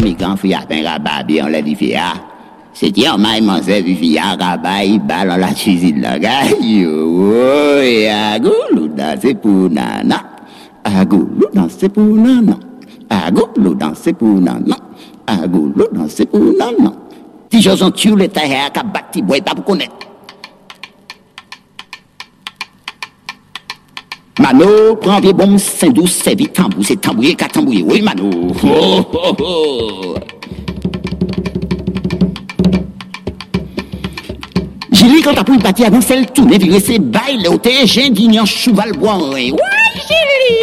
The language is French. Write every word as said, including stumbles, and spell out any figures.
mes grands frères, ben, rababi, on l'a dit, fia. C'était un maille, mon zèle, fia, rababi, balle, on la cuisine, là, gars. Yo, et agoulou, danser pour nana. Agoulou, danser pour nana. Agoulou, danser pour nana. Agoulou, danser pour nana. Si j'ose en tuer les tailles, à bâti, boy, pas pour connaître. Mano, prends des bombes, Saint-Douce, c'est vite tambouille, c'est tambouillé, qu'à tambouiller, oui, Mano. Oh, oh, oh. J'ai lu quand t'as pu bâtir avant celle tournée, virer ses bails, le hôtel, j'ai dignan cheval bois, oui, j'ai lu.